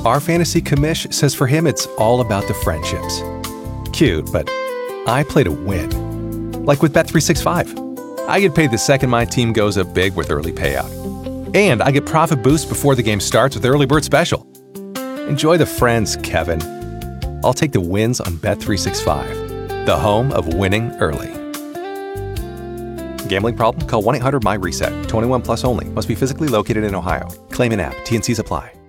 Our fantasy commish says for him it's all about the friendships. Cute, but I play to win. Like with Bet365. I get paid the second my team goes up big with early payout. And I get profit boost before the game starts with Early Bird Special. Enjoy the friends, Kevin. I'll take the wins on Bet365, the home of winning early. Gambling problem? Call 1-800-MY-RESET. 21 plus only. Must be physically located in Ohio. Claim in app. T&Cs apply.